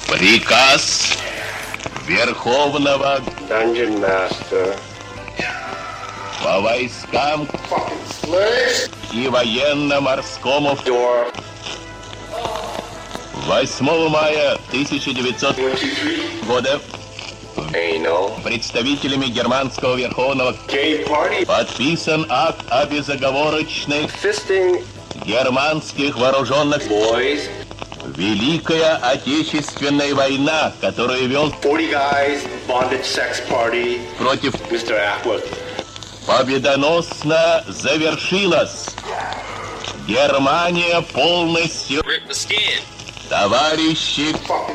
Приказ Верховного Dungeon Master. по войскам и военно-морскому Door. 8 мая 1900 года Anal. представителями германского верховного Gay party. подписан акт о безоговорочной Fisting германских вооруженных boys. Великая Отечественная война, которую вел 40 guys. Bondage sex party. против Mr. Ackworth. победоносно завершилась. Германия полностью, Rip the skin. товарищи,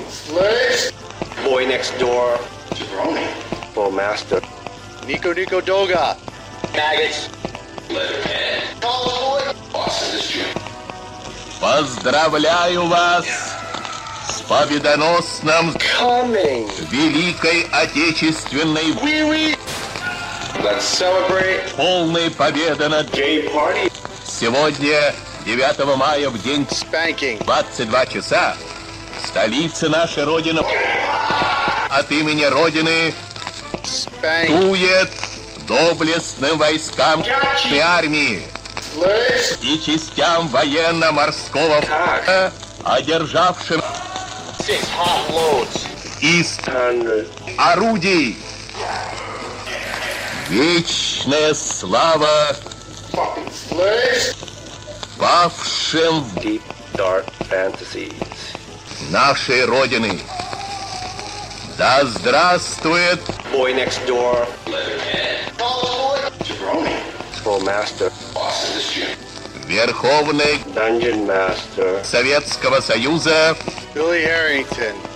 Boy next door. Jabroni. Full master. Nico Doga. Maggots. Letterhead. Boss in the street. поздравляю вас с победоносным Coming. Великой Отечественной Let's celebrate. полной победы над Gay party. сегодня, 9 мая, в день Spanking. 22 часа, столица нашей Родины от имени Родины Spank. тует доблестным войскам и армии и частям военно-морского флота, одержавшим 6 hot loads. из 100. орудий. Вечная слава павшим в Deep dark fantasies. нашей Родины. Да здравствует Boy next door. Letterhead. Jabroni. Full master. Boss in the street. Верховный Dungeon Master. Советского Союза Billy Harrington.